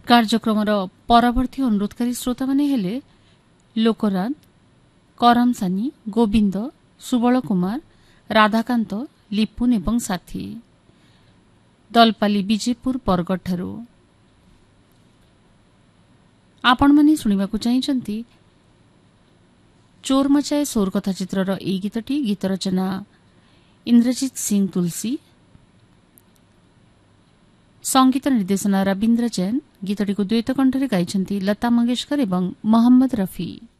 କାର୍ଯ୍ୟକ୍ରମର ପରବର୍ତ୍ତୀ ଅନୁରୋଧକାରୀ ଶ୍ରୋତାମାନେ ହେଲେ ଲୋକରାଜ, କରମ ସାନି, ଗୋବିନ୍ଦ, ସୁବଳ କୁମାର, ରାଧାକାନ୍ତ, ଲିପୁନ ଏବଂ ସାଥୀ। ଦଲପାଲି ବିଜେପୁର ବରଗଡ଼ଠାରୁ ଆପଣମାନେ ଶୁଣିବାକୁ ଚାହିଁଛନ୍ତି ଚୋର ମଚାଏ ସୋର କଥା ଚିତ୍ରର ଏହି ଗୀତଟି। ଗୀତ ରଚନା ଇନ୍ଦ୍ରଜିତ ସିଂ ତୁଲସୀ, ସଙ୍ଗୀତ ନିର୍ଦ୍ଦେଶନା ରବୀନ୍ଦ୍ର ଜୈନ। ଗୀତଟିକୁ ଦ୍ୱୈତ କଣ୍ଠରେ ଗାଇଛନ୍ତି ଲତା ମଙ୍ଗେଶକର ଏବଂ ମହମ୍ମଦ ରଫି।